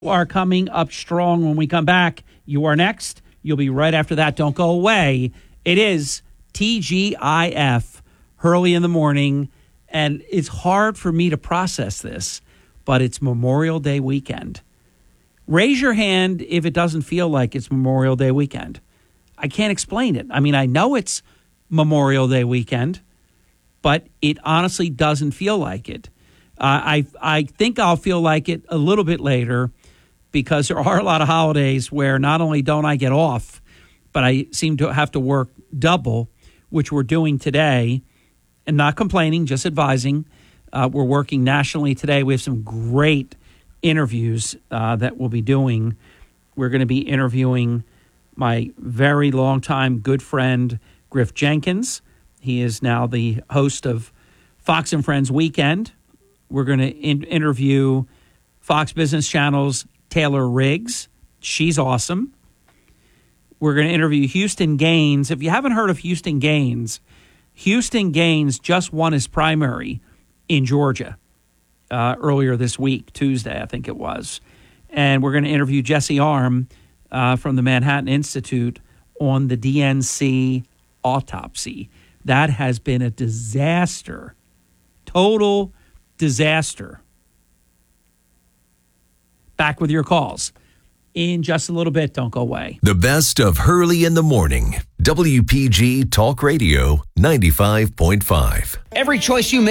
Are coming up strong when we come back. You are next. You'll be right after that. Don't go away. It is TGIF, Hurley in the Morning, and it's hard for me to process this, but it's Memorial Day weekend. Raise your hand if it doesn't feel like it's Memorial Day weekend. I can't explain it. I mean, I know it's Memorial Day weekend, but it honestly doesn't feel like it. I think I'll feel like it a little bit later, because there are a lot of holidays where not only don't I get off, but I seem to have to work double, which we're doing today, and not complaining, just advising. We're working nationally today. We have some great interviews that we'll be doing. We're going to be interviewing my very longtime good friend, Griff Jenkins. He is now the host of Fox and Friends Weekend. We're going to interview Fox Business Channel's Taylor Riggs. She's awesome. We're going to interview Houston Gaines. If you haven't heard of Houston Gaines just won his primary in Georgia earlier this week, Tuesday, I think it was. And we're going to interview Jesse Arm from the Manhattan Institute on the DNC autopsy. That has been a disaster, total disaster. Back with your calls in just a little bit. Don't go away. The best of Hurley in the Morning. WPG Talk Radio 95.5. Every choice you make